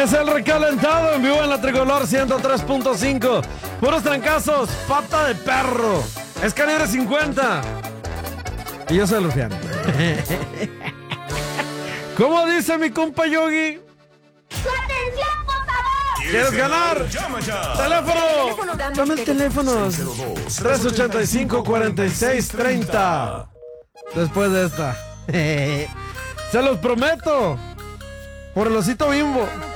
Es el recalentado en vivo en la Tricolor 103.5. Puros trancazos, pata de perro. Es calibre 50. Y yo soy el rufián. ¿Cómo dice mi compa Yogi? ¡Su atención, por favor! ¿Quieres ganar? Llama ya. ¡Teléfono! Dame el teléfono. 385-4630. Después de esta. Se los prometo. Por el osito Bimbo.